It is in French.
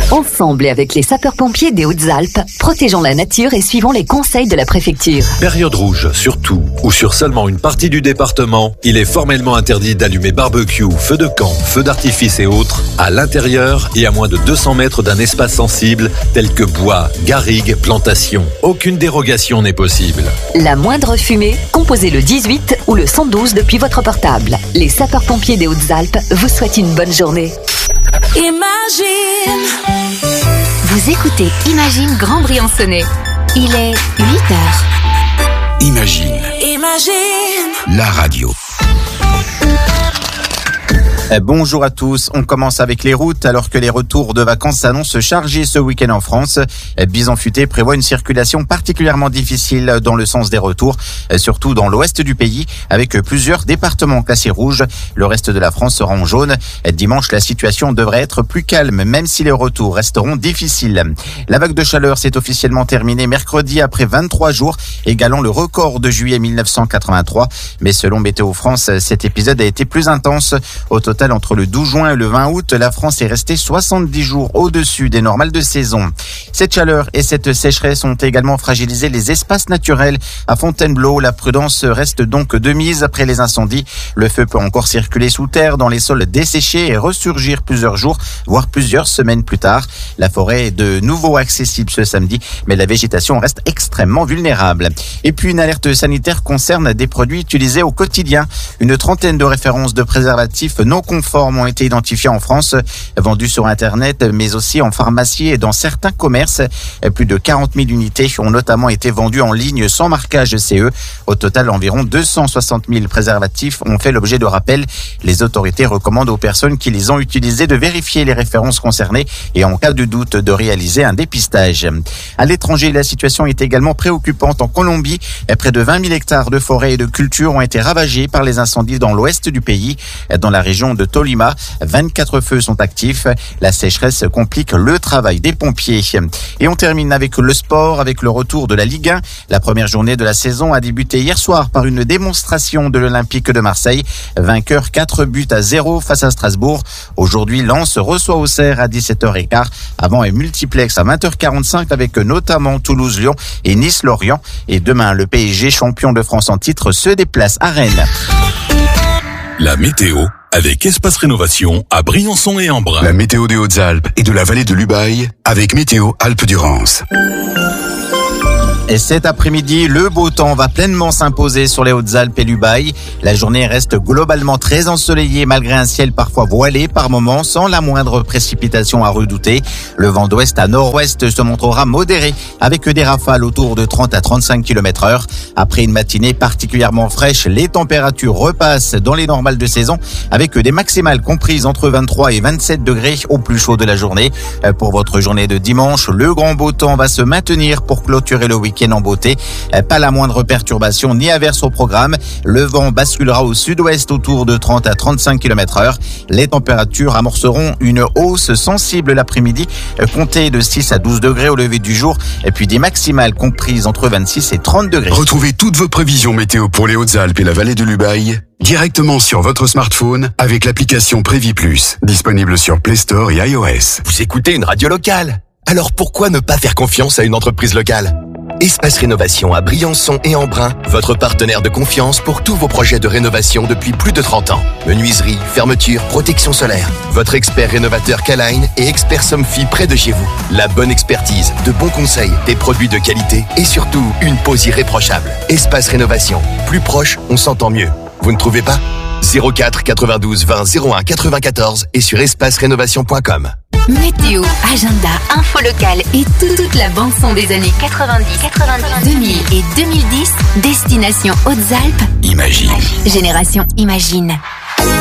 Ensemble et avec les sapeurs-pompiers des Hautes-Alpes, protégeons la nature et suivons les conseils de la préfecture. Période rouge sur tout ou sur seulement une partie du département, il est formellement interdit d'allumer barbecue, feux de camp, feux d'artifice et autres à l'intérieur et à moins de 200 mètres d'un espace sensible tel que bois, garrigues, plantations. Aucune dérogation n'est possible. La moindre fumée, composez le 18 ou le 112 depuis votre portable. Les sapeurs-pompiers des Hautes-Alpes vous souhaitent une bonne journée. Imagine. Vous écoutez Imagine Grand Briançonnais. Il est 8h. Imagine. La radio. Bonjour à tous, on commence avec les routes alors que les retours de vacances s'annoncent chargés ce week-end en France. Bison Futé prévoit une circulation particulièrement difficile dans le sens des retours, surtout dans l'ouest du pays avec plusieurs départements classés rouges. Le reste de la France sera en jaune. Dimanche, la situation devrait être plus calme même si les retours resteront difficiles. La vague de chaleur s'est officiellement terminée mercredi après 23 jours, égalant le record de juillet 1983. Mais selon Météo France, cet épisode a été plus intense. Au total, entre le 12 juin et le 20 août, la France est restée 70 jours au-dessus des normales de saison. Cette chaleur et cette sécheresse ont également fragilisé les espaces naturels. À Fontainebleau, la prudence reste donc de mise après les incendies. Le feu peut encore circuler sous terre dans les sols desséchés et ressurgir plusieurs jours, voire plusieurs semaines plus tard. La forêt est de nouveau accessible ce samedi, mais la végétation reste extrêmement vulnérable. Et puis une alerte sanitaire concerne des produits utilisés au quotidien. Une trentaine de références de préservatifs non conformes ont été identifiés en France, vendus sur Internet, mais aussi en pharmacie et dans certains commerces. Plus de 40 000 unités ont notamment été vendues en ligne sans marquage CE. Au total, environ 260 000 préservatifs ont fait l'objet de rappels. Les autorités recommandent aux personnes qui les ont utilisés de vérifier les références concernées et en cas de doute de réaliser un dépistage. À l'étranger, la situation est également préoccupante en Colombie. Près de 20 000 hectares de forêts et de cultures ont été ravagés par les incendies dans l'ouest du pays. Dans la région de Tolima, 24 feux sont actifs. La sécheresse complique le travail des pompiers. Et on termine avec le sport, avec le retour de la Ligue 1. La première journée de la saison a débuté hier soir par une démonstration de l'Olympique de Marseille. Vainqueur 4-0 face à Strasbourg. Aujourd'hui, Lens reçoit Auxerre à 17h15. Avant un multiplex à 20h45 avec notamment Toulouse-Lyon et Nice-Lorient. Et demain, le PSG, champion de France en titre, se déplace à Rennes. La météo avec Espace Rénovation à Briançon et Embrun. La météo des Hautes-Alpes et de la vallée de l'Ubaye avec Météo Alpes-Durance. Et cet après-midi, le beau temps va pleinement s'imposer sur les Hautes-Alpes et l'Ubaye. La journée reste globalement très ensoleillée malgré un ciel parfois voilé par moments sans la moindre précipitation à redouter. Le vent d'ouest à nord-ouest se montrera modéré avec des rafales autour de 30 à 35 km/h. Après une matinée particulièrement fraîche, les températures repassent dans les normales de saison avec des maximales comprises entre 23 et 27 degrés au plus chaud de la journée. Pour votre journée de dimanche, le grand beau temps va se maintenir pour clôturer le week-end en beauté. Pas la moindre perturbation ni averse au programme. Le vent basculera au sud-ouest autour de 30 à 35 km/h. Les températures amorceront une hausse sensible l'après-midi, comptez de 6 à 12 degrés au lever du jour, et puis des maximales comprises entre 26 et 30 degrés. Retrouvez toutes vos prévisions météo pour les Hautes-Alpes et la vallée de l'Ubaye directement sur votre smartphone avec l'application Prévis Plus, disponible sur Play Store et iOS. Vous écoutez une radio locale, alors pourquoi ne pas faire confiance à une entreprise locale ? Espace Rénovation à Briançon et Embrun, votre partenaire de confiance pour tous vos projets de rénovation depuis plus de 30 ans. Menuiserie, fermeture, protection solaire. Votre expert rénovateur K-Line et expert Somfy près de chez vous. La bonne expertise, de bons conseils, des produits de qualité et surtout une pose irréprochable. Espace Rénovation. Plus proche, on s'entend mieux. Vous ne trouvez pas ? 04 92 20 01 94 et sur espacerénovation.com. Météo, agenda, info locale et toute la bande-son des années 90, 2000 et 2010. Destination Hautes-Alpes. Imagine. Génération Imagine.